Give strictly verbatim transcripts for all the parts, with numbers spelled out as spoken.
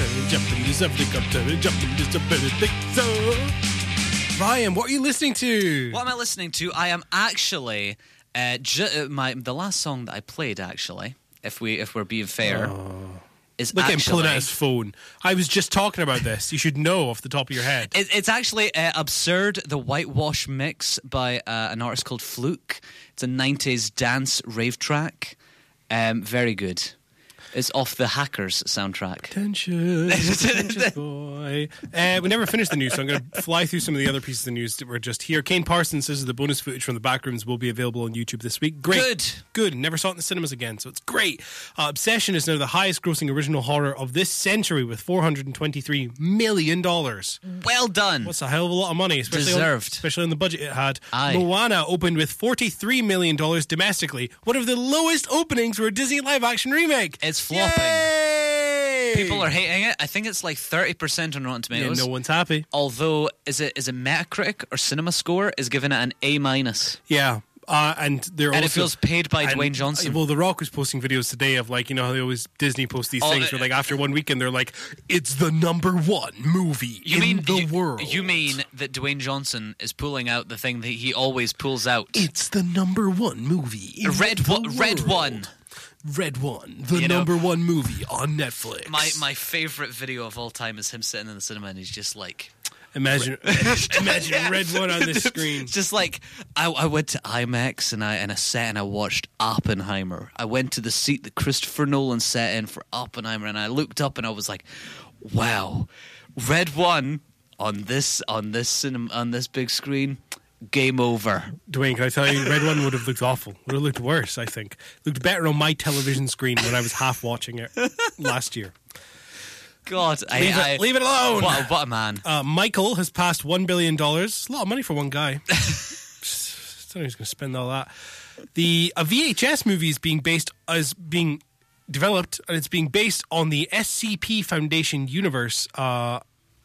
jumping this helicopter, jumping this ability. So, Ryan, what are you listening to? What am I listening to? I am actually uh, ju- my the last song that I played. Actually, if we if we're being fair, Oh. is Look at him actually pulling out his phone. I was just talking about this. You should know off the top of your head. it, it's actually uh, Absurd, the Whitewash mix by uh, an artist called Fluke. It's a nineties dance rave track. Um, very good. It's off the Hackers soundtrack. Tension, pretentious boy. Uh, we never finished the news, so I'm going to fly through some of the other pieces of news that were just here. Kane Parsons says the bonus footage from the Backrooms will be available on YouTube this week. Great. Good. Good. Never saw it in the cinemas again, so it's great. Uh, Obsession is now the highest grossing original horror of this century with four hundred twenty-three million dollars. Well done. What's a hell of a lot of money, especially Deserved. On, especially on the budget it had. Aye. Moana opened with forty-three million dollars domestically, one of the lowest openings for a Disney live-action remake. It's flopping. Yay! People are hating it. I think it's like thirty percent on Rotten Yeah, Tomatoes. no one's happy. Although, is it is it Metacritic or Cinema Score is giving it an A minus, Yeah. Uh, and they're and also, it feels paid by and, Dwayne Johnson. Well, The Rock was posting videos today of like, you know how they always Disney post these Oh, things uh, where like after one weekend they're like, it's the number one movie you in mean the you, world. You mean that Dwayne Johnson is pulling out the thing that he always pulls out? It's the number one movie in Red the One- world. Red One. Red One, the You know, number one movie on Netflix. My my favorite video of all time is him sitting in the cinema and he's just like, Imagine, imagine Red One on the screen. just like I, I went to IMAX and I and I sat and I watched Oppenheimer. I went to the seat that Christopher Nolan sat in for Oppenheimer, and I looked up and I was like, wow, Red One on this on this cinema on this big screen. Game over. Dwayne, can I tell you, Red One would have looked awful. Would have looked worse, I think. Looked better on my television screen when I was half watching it last year. God, I, Leave it, I, leave it alone. What, a- what a man. Uh, Michael has passed one billion dollars. A lot of money for one guy. I don't know who's going to spend all that. The a V H S movie is being based is being developed, and it's being based on the S C P Foundation universe. Uh,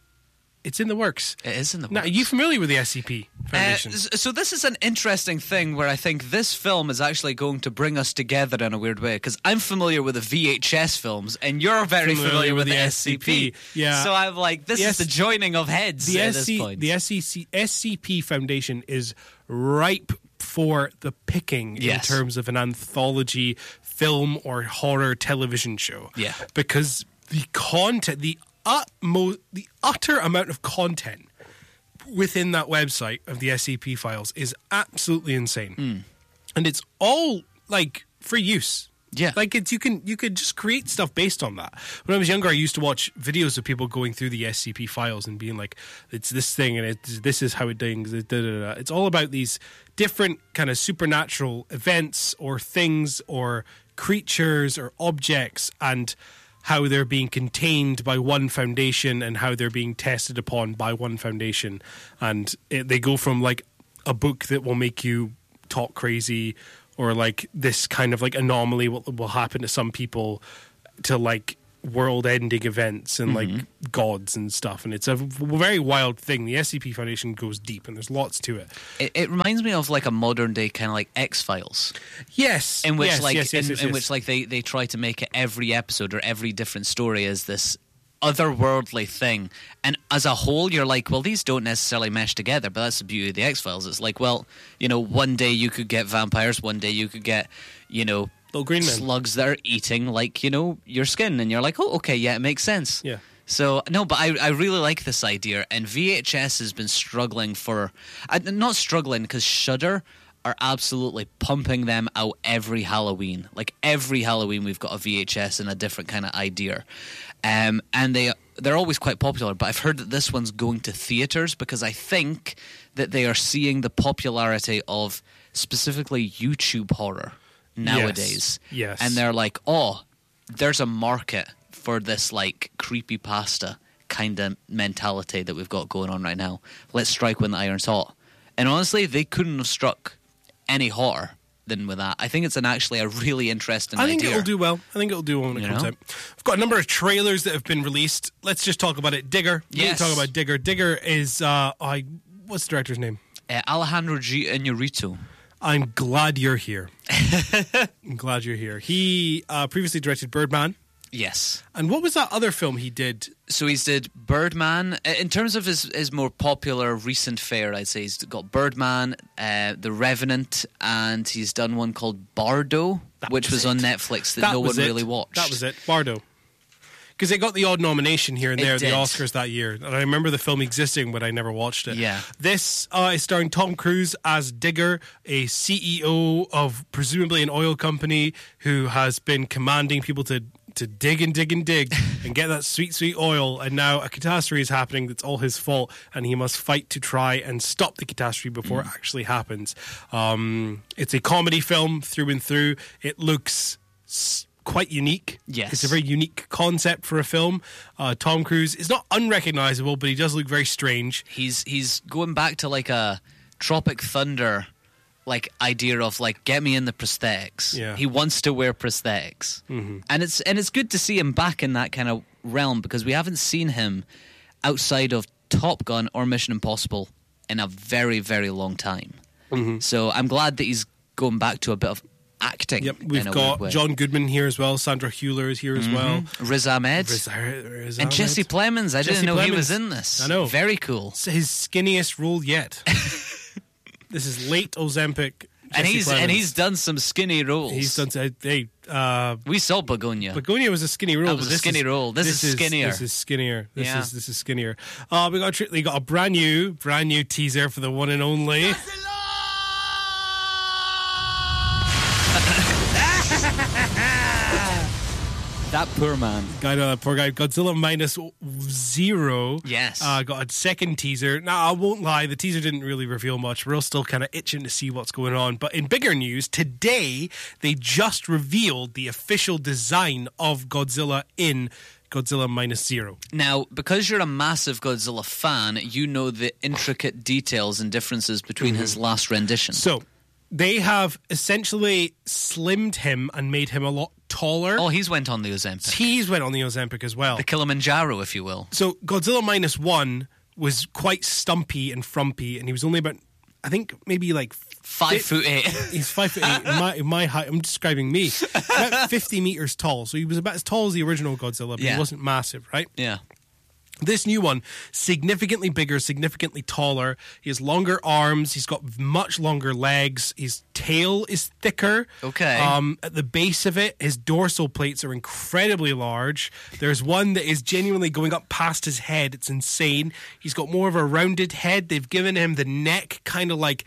it's in the works. It is in the Now, works. are you familiar with the S C P Uh, Foundation? s- so this is an interesting thing where I think this film is actually going to bring us together in a weird way, because I'm familiar with the V H S films and you're very familiar, with, the S C P. Yeah. So I'm like, this The is S- the joining of heads the at S C, this point. the S C C, S C P Foundation is ripe for the picking Yes. in terms of an anthology film or horror television show. Yeah. Because the content, the utmost, the utter amount of content within that website of the S C P files is absolutely insane. Hmm. And it's all like free use. Yeah. Like it's you can you could just create stuff based on that. When I was younger, I used to watch videos of people going through the S C P files and being like, it's this thing and it's this is how it dings. Da, da, da. It's all about these different kind of supernatural events or things or creatures or objects and how they're being contained by one foundation and how they're being tested upon by one foundation. And it, they go from like a book that will make you talk crazy or like this kind of like anomaly will, will happen to some people to like world-ending events and like gods and stuff. And it's a very wild thing. The S C P Foundation goes deep and there's lots to it. it, it reminds me of like a modern day kind of like X-Files. Yes. In which, yes, like, yes, yes, in, yes, in yes. which, like, they, they try to make it every episode or every different story is this otherworldly thing, and as a whole, you're like, well, these don't necessarily mesh together. But that's the beauty of the X-Files. It's like, well, you know, one day you could get vampires, one day you could get, you know, Little green men. slugs that are eating, like, you know, your skin, and you're like, oh, okay, yeah, it makes sense. Yeah. So, no, but I, I really like this idea, and V H S has been struggling for, uh, not struggling, because Shudder are absolutely pumping them out every Halloween. Like, every Halloween we've got a V H S and a different kind of idea. Um, and they, they're always quite popular, but I've heard that this one's going to theaters because I think that they are seeing the popularity of specifically YouTube horror nowadays. Yes. Yes. And they're like, oh, there's a market for this like creepypasta kind of mentality that we've got going on right now. Let's strike when the iron's hot. And honestly, they couldn't have struck any hotter than with that. I think it's an actually a really interesting I think idea. it'll do well. I think it'll do well when it You comes know? out. We've got a number of trailers that have been released. Let's just talk about it. Digger. We need Yes. to talk about Digger. Digger is, uh, I, what's the director's name? Uh, Alejandro G. Iñárritu. I'm glad you're here. I'm glad you're here. He uh, previously directed Birdman Yes. And what was that other film he did? So he's did Birdman. In terms of his, his more popular recent fare, I'd say he's got Birdman, uh, The Revenant, and he's done one called Bardo, That which was, was on it. Netflix that, That no one was it. really watched. That was it, Bardo. Because it got the odd nomination here and It there at the did. Oscars that year. And I remember the film existing, but I never watched it. Yeah. This uh, is starring Tom Cruise as Digger, a C E O of presumably an oil company who has been commanding people to, to dig and dig and dig and get that sweet, sweet oil. And now a catastrophe is happening that's all his fault. And he must fight to try and stop the catastrophe before Mm. it actually happens. Um, it's a comedy film through and through. It looks... S- quite unique. Yes. It's a very unique concept for a film. Uh, Tom Cruise is not unrecognizable, but he does look very strange. He's he's going back to like a Tropic Thunder like idea of like get me in the prosthetics. Yeah. He wants to wear prosthetics. Mm-hmm. And it's and it's good to see him back in that kind of realm because we haven't seen him outside of Top Gun or Mission Impossible in a very, very long time. Mm-hmm. So I'm glad that he's going back to a bit of acting. Yep, we've in a got weird way. John Goodman here as well. Sandra Hewler is here as well. Riz Ahmed Riz- Riz and Ahmed. Jesse Plemons. I Jesse didn't know he Plemons. was in this. I know. Very cool. It's his skinniest role yet. This is late Ozempic. And Jesse he's Plemons. and he's done some skinny roles. He's done. Hey, uh, We saw Begonia. Begonia was a skinny role. That was but a this skinny is, role. This is skinnier. This is skinnier. This Yeah. is this is skinnier. Uh, we got a tr- we got a brand new, brand new teaser for the one and only. That poor man. Guy, uh, poor guy. Godzilla minus zero. Yes. Uh, got a second teaser. Now, I won't lie, the teaser didn't really reveal much. We're all still kind of itching to see what's going on. But in bigger news, today they just revealed the official design of Godzilla in Godzilla minus zero. Now, because you're a massive Godzilla fan, you know the intricate details and differences between his last rendition. So they have essentially slimmed him and made him a lot taller. Oh, he's went on the Ozempic. He's went on the Ozempic as well. The Kilimanjaro, if you will. So Godzilla minus one was quite stumpy and frumpy, and he was only about, I think, maybe like Five fi- foot eight. He's five foot eight. My, my height. I'm describing me. About fifty meters tall. So he was about as tall as the original Godzilla, but Yeah. he wasn't massive, right? Yeah. This new one, significantly bigger, significantly taller. He has longer arms. He's got much longer legs. His tail is thicker. Okay. Um, at the base of it, his dorsal plates are incredibly large. There's one that is genuinely going up past his head. It's insane. He's got more of a rounded head. They've given him the neck kind of like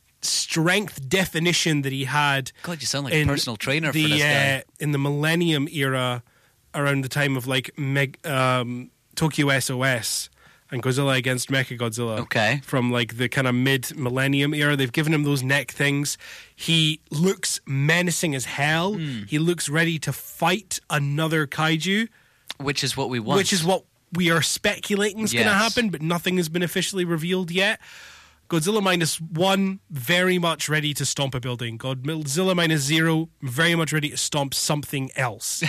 strength definition that he had. God, you sound like in a personal trainer the, for this guy. Uh, in the Millennium era, around the time of like Meg, um, Tokyo S O S and Godzilla against Mechagodzilla. Okay. From like the kind of mid Millennium era, they've given him those neck things. He looks menacing as hell. Hmm. He looks ready to fight another kaiju, Which is what we want. which is what we are speculating is going to Yes. happen, but nothing has been officially revealed yet. Godzilla minus one, very much ready to stomp a building. Godzilla minus zero, very much ready to stomp something else.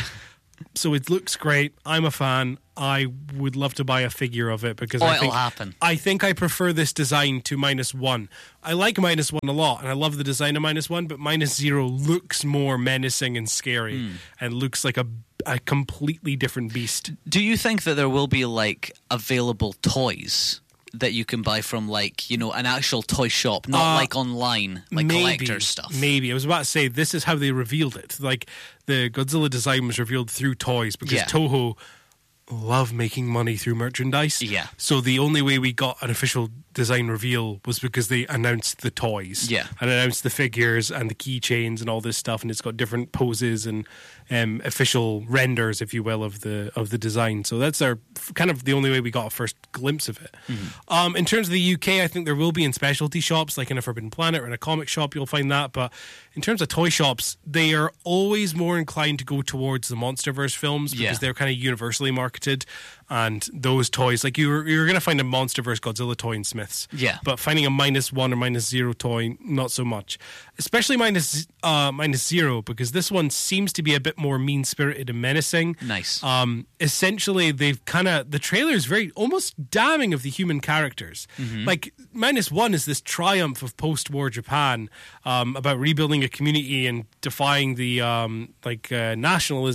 So it looks great. I'm a fan. I would love to buy a figure of it because Oh, I it'll think happen. I think I prefer this design to minus one. I like minus one a lot, and I love the design of minus one. But minus zero looks more menacing and scary, Hmm. and looks like a a completely different beast. Do you think that there will be like available toys that you can buy from like, you know, an actual toy shop, not Uh, like online, like collector stuff? Maybe. I was about to say this is how they revealed it. Like the Godzilla design was revealed through toys because Yeah. Toho love making money through merchandise. Yeah. So the only way we got an official design reveal was because they announced the toys. Yeah. And announced the figures and the keychains and all this stuff, and it's got different poses and um, official renders, if you will, of the of the design. So that's our kind of the only way we got a first glimpse of it. Mm-hmm. Um, in terms of the U K, I think there will be in specialty shops, like in a Forbidden Planet or in a comic shop, you'll find that. But in terms of toy shops, they are always more inclined to go towards the MonsterVerse films because Yeah. they're kind of universally marketed. And those toys, like you're you're going to find a MonsterVerse Godzilla toy in Smiths. Yeah. But finding a minus one or minus zero toy, not so much. Especially minus uh, minus zero, because this one seems to be a bit more mean spirited and menacing. Nice. Um, essentially, they've kind of the trailer is very almost damning of the human characters. Mm-hmm. Like minus one is this triumph of post-war Japan um, about rebuilding a community and defying the um, like uh, nationalism that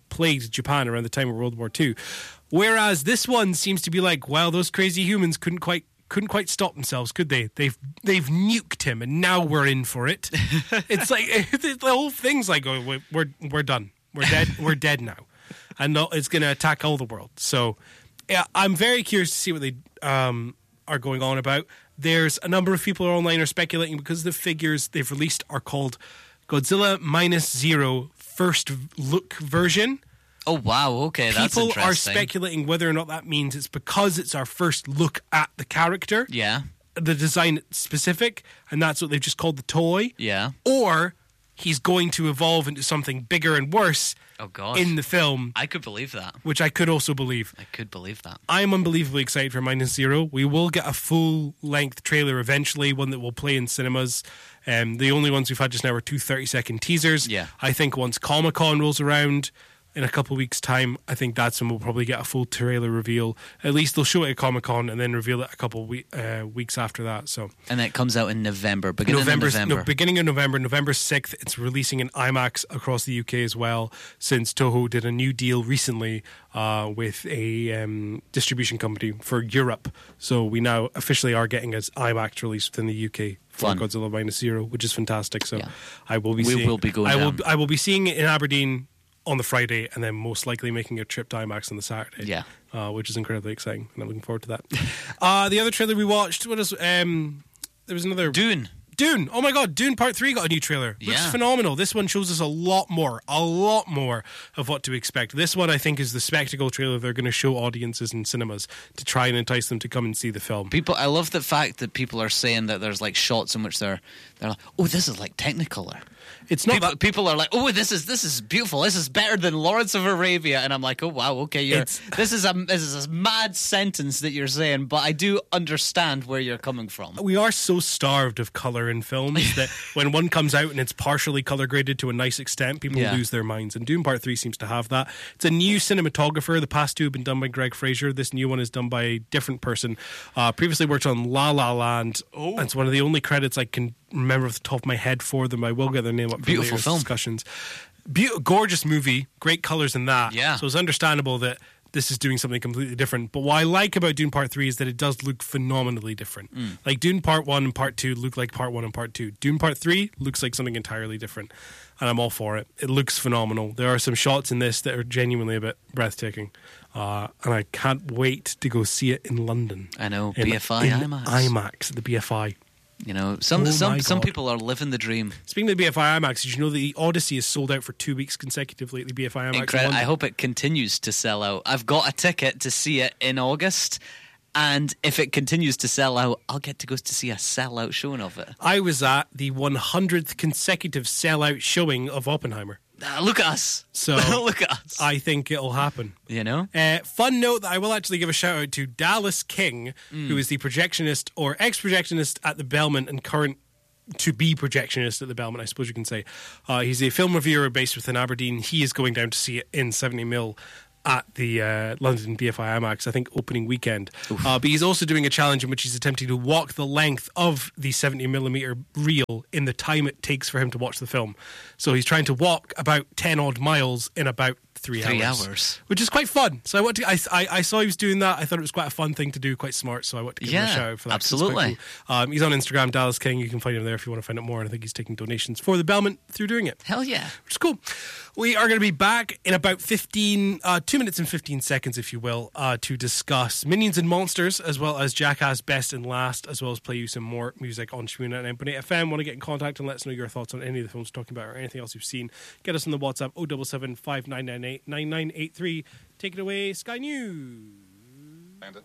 plagued Japan around the time of World War Two. Whereas this one seems to be like, well, those crazy humans couldn't quite couldn't quite stop themselves, could they? They've they've nuked him, and now we're in for it. It's like the whole thing's like, oh, we're we're, we're done. We're dead. We're dead now, and no, it's going to attack all the world. So, yeah, I'm very curious to see what they um, are going on about. There's a number of people online are speculating because the figures they've released are called Godzilla Minus Zero First Look Version. Oh, wow. Okay, that's People interesting. are speculating whether or not that means it's because it's our first look at the character. Yeah. The design specific, and that's what they've just called the toy. Yeah. Or he's going to evolve into something bigger and worse oh, gosh. in the film. I could believe that. Which I could also believe. I could believe that. I'm unbelievably excited for Minus Zero. We will get a full-length trailer eventually, one that will play in cinemas. Um, the only ones we've had just now are two thirty-second teasers. Yeah. I think once Comic-Con rolls around in a couple of weeks' time, I think that's when we'll probably get a full trailer reveal. At least they'll show it at Comic-Con and then reveal it a couple of we- uh, weeks after that. So, and that comes out in November, beginning November, of November. No, beginning of November, November sixth. It's releasing in IMAX across the U K as well, since Toho did a new deal recently uh, with a um, distribution company for Europe. So we now officially are getting an IMAX release within the U K for Fun. Godzilla Minus Zero, which is fantastic. So Yeah. I will be We seeing, will be going I will, down. I will be seeing it in Aberdeen on the Friday, and then most likely making a trip to IMAX on the Saturday. Yeah. Uh, which is incredibly exciting, and I'm looking forward to that. uh, the other trailer we watched, what is, um, there was another... Dune. Dune. Oh my God, Dune Part three got a new trailer. Looks Yeah. phenomenal. This one shows us a lot more, a lot more of what to expect. This one, I think, is the spectacle trailer they're going to show audiences in cinemas to try and entice them to come and see the film. People, I love the fact that people are saying that there's like shots in which they're they're like, oh, this is like Technicolor. It's not People, that... people are like, oh, this is this is beautiful. This is better than Lawrence of Arabia, and I'm like, oh wow, okay, you're, It's- this is a this is a mad sentence that you're saying, but I do understand where you're coming from. We are so starved of color in films that when one comes out and it's partially color graded to a nice extent, people Yeah. lose their minds. And Dune Part three seems to have that. It's a new cinematographer. The past two have been done by Greg Fraser. This new one is done by a different person. Uh, previously worked on La La Land. Oh. It's one of the only credits I can remember off the top of my head for them. I will get their name up for Beautiful later film. discussions. Be- gorgeous movie. Great colors in that. Yeah. So it's understandable that this is doing something completely different. But what I like about Dune Part three is that it does look phenomenally different. Mm. Like Dune Part one and Part two look like Part one and Part two. Dune Part three looks like something entirely different. And I'm all for it. It looks phenomenal. There are some shots in this that are genuinely a bit breathtaking. Uh, and I can't wait to go see it in London. I know, In- B F I in IMAX. IMAX, the B F I. You know, some Oh my some some God. people are living the dream. Speaking of the B F I IMAX, did you know that the Odyssey is sold out for two weeks consecutively at the B F I IMAX? in Incredible. I London? hope it continues to sell out. I've got a ticket to see it in August, and if it continues to sell out, I'll get to go to see a sellout showing of it. I was at the one hundredth consecutive sellout showing of Oppenheimer. Ah, look at us. So look at us. I think it'll happen. You know? Uh, fun note that I will actually give a shout out to Dallas King, Mm. who is the projectionist or ex-projectionist at the Belmont and current to-be projectionist at the Belmont, I suppose you can say. Uh, he's a film reviewer based within Aberdeen. He is going down to see it in seventy mil at the uh, London B F I IMAX, I think, opening weekend. Uh, but he's also doing a challenge in which he's attempting to walk the length of the seventy millimeter reel in the time it takes for him to watch the film. So he's trying to walk about ten odd miles in about three, Three hours, hours. which is quite fun. So I want to. I, I, I saw he was doing that. I thought it was quite a fun thing to do, quite smart. So I want to give him Yeah, a shout out for that. 'cause it's quite absolutely. cool. Um, he's on Instagram, Dallas King. You can find him there if you want to find out more. And I think he's taking donations for the Belmont through doing it, Hell yeah. which is cool. We are going to be back in about fifteen, uh, two minutes and fifteen seconds, if you will, uh, to discuss Minions and Monsters, as well as Jackass Best and Last, as well as play you some more music on Shmuna and Empony F M. Want to get in contact and let us know your thoughts on any of the films we're talking about or anything else you've seen? Get us on the WhatsApp oh seven seven, five nine nine eight, nine nine eight three. Take it away, Sky News. Bandit.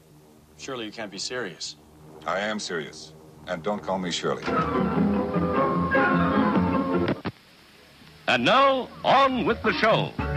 Surely you can't be serious. I am serious. And don't call me Shirley. And now, on with the show.